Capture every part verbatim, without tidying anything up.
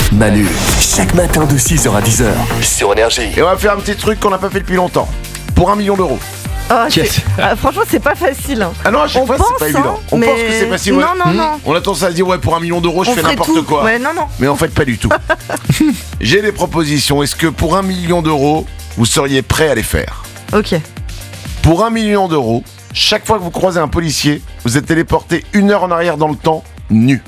Manu, chaque matin de six heures à dix heures sur Énergie. Et on va faire un petit truc qu'on n'a pas fait depuis longtemps. Pour un million d'euros. Oh, c'est... ah, franchement, c'est pas facile. Hein. Ah non, à chaque on fois, pense, c'est pas évident. Hein, on mais... pense que c'est facile. Ouais. Non, non, mmh. non. On a tendance à se dire, ouais, pour un million d'euros, je on fais n'importe tout. quoi. Ouais, non, non. Mais en fait, pas du tout. J'ai des propositions. Est-ce que pour un million d'euros, vous seriez prêt à les faire? Ok. Pour un million d'euros, chaque fois que vous croisez un policier, vous êtes téléporté une heure en arrière dans le temps, nu.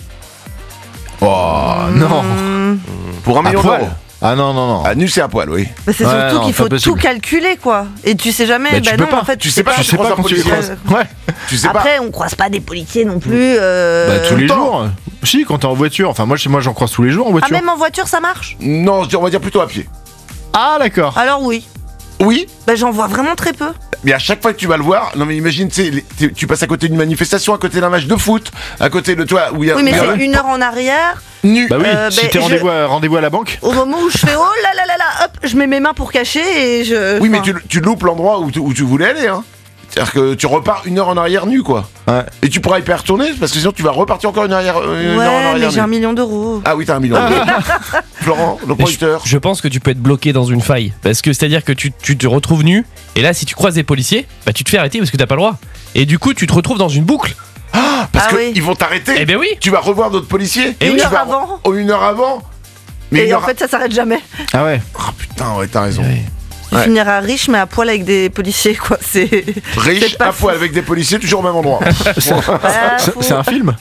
Oh, non. Mmh. Pour un million d'euros. Ah non, non, non. Ah, nu, c'est à poil, oui. Bah, c'est Ouais, surtout non, qu'il faut pas tout possible. calculer, quoi. Et tu sais jamais. Bah, bah tu non, peux pas. en fait, Tu sais pas, Tu sais pas quand tu les croises. Ouais. Tu sais pas. Après, on croise pas des policiers non plus. Euh... Bah, tous les temps. jours. Si, quand t'es en voiture. Enfin, moi, chez moi, j'en croise tous les jours en Ah, voiture. même en voiture, ça marche? Non, je dis- on va dire plutôt à pied. Ah, d'accord. Alors oui. Oui, Bah, j'en vois vraiment très peu. mais à chaque fois que tu vas le voir, non mais imagine, tu sais, les- tu tu passes à côté d'une manifestation, à côté d'un match de foot, à côté de toi, où il y a... Oui, mais où il y a- c'est une heure en arrière. Nu. Bah oui, Euh, si bah, t'es je- rendez-vous à, rendez-vous à la banque. Au moment où je fais oh là là là là, hop, je mets mes mains pour cacher et je. Oui, mais enfin, tu, tu loupes l'endroit où tu, où tu voulais aller, hein. C'est-à-dire que tu repars une heure en arrière nu, quoi. Ouais. Et tu pourras y pas retourner, parce que sinon tu vas repartir encore une, arrière, une Ouais, heure en arrière mais j'ai un nu. million d'euros. Ah oui, t'as un million d'euros. Florent, le Mais producteur. je, je pense que tu peux être bloqué dans une faille. Parce que c'est-à-dire que tu, tu te retrouves nu, et là, si tu croises des policiers, bah tu te fais arrêter parce que t'as pas le droit. Et du coup, tu te retrouves dans une boucle. Parce Ah que oui. ils vont t'arrêter. Eh ben oui. Tu vas revoir d'autres policiers. Et Tu une vas- heure avant. Oh, une heure avant. Mais Et une en heure- fait, ça s'arrête jamais. Ah ouais. Ah putain, ouais, t'as raison. Tu Ouais. finiras riche, mais à poil avec des policiers, quoi. C'est. Riche, c'est pas à poil fou. avec des policiers, toujours au même endroit. Pas C'est- fou. C'est un film.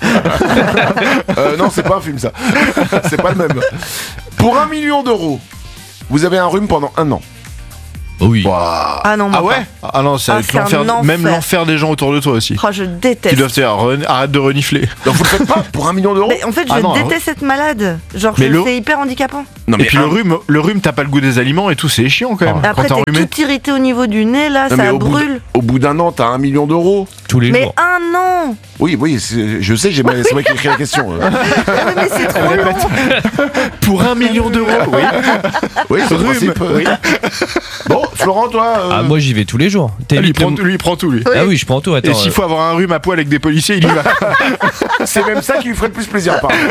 Euh, non, c'est pas un film ça. C'est pas le même. Pour un million d'euros, vous avez un rhume pendant un an. Oh oui. Waouh. Ah non, moi Ah ouais. Ah non, c'est Ah, avec c'est un l'enfer. enfer. Même l'enfer des gens autour de toi aussi. pas. Oh, je Qui déteste. doivent te dire Ren- arrête de renifler. Donc vous le faites pas pour un million d'euros. Mais en fait, je Ah non, déteste être malade. Genre, Mais je- le- c'est hyper handicapant. Non Et puis un- le rhum, le rhume, t'as pas le goût des aliments et tout, c'est chiant quand même. Et Quand après, t'es t'es enrhumé. tout irrité au niveau du nez, là, Non, mais ça au bout, brûle. d- au bout d'un an, t'as un million d'euros. Tous les Mais jours. un an. Oui, oui, c'est- je sais, j'ai mal- c'est moi qui ai écrit la question. euh. Ah oui, mais c'est trop long. Pour un million d'euros. Oui. Oui, c'est le Rhume. principe. Oui. Bon, Florent, toi. euh, Ah, moi j'y vais tous les jours. Lui, il T'évites prend, le- lui, il prend tout lui. Ah oui, je prends tout. Attends. Et s'il euh, faut avoir un rhume à poil avec des policiers, il y va. C'est même ça qui lui ferait le plus plaisir, pardon.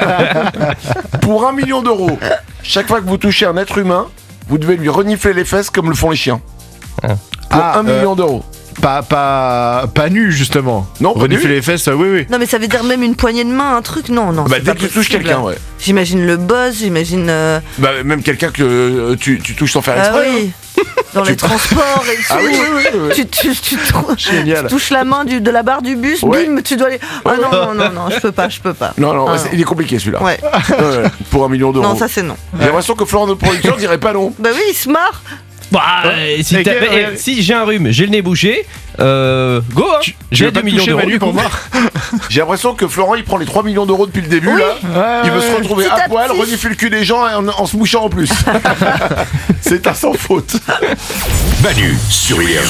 Pour un million d'euros, chaque fois que vous touchez un être humain, vous devez lui renifler les fesses comme le font les chiens. Ah. Pour Ah, un euh, million d'euros. Pas, pas, pas nu justement. Non, pas renifler nu. les fesses, euh, oui, oui. Non, mais ça veut dire même une poignée de main, un truc. Non, non. Bah, c'est dès pas que tu touches possible. quelqu'un, ouais. J'imagine le boss, j'imagine. euh, Bah, même quelqu'un que euh, tu, tu touches sans faire Ah exprès. hein. oui. Dans les transports et tout. Ah oui, oui, oui, oui, oui. Tu, tu, tu, trou- Génial. tu touches la main du, de la barre du bus, Ouais. bim, tu dois aller. Ah non, non, non, non, je peux pas, je peux pas. Non, non, Ah, c'est- il est compliqué celui-là. Ouais. Ouais, ouais, pour un million d'euros. Non, ça c'est non. J'ai l'impression que Florent, notre producteur, dirait pas non. Bah oui, il se marre. Bah, euh, si, Et t'as- que- eh, ouais. si j'ai un rhume, j'ai le nez bouché, euh, go hein. Tu J'ai veux pas deux te millions toucher, d'euros Manu, du pour coup. voir. J'ai l'impression que Florent, il prend les trois millions d'euros depuis le début, là. Il veut se retrouver Petit à à poil, petit. renifler le cul des gens en, en se mouchant en plus. C'est un sans faute. Manu sur Énergie.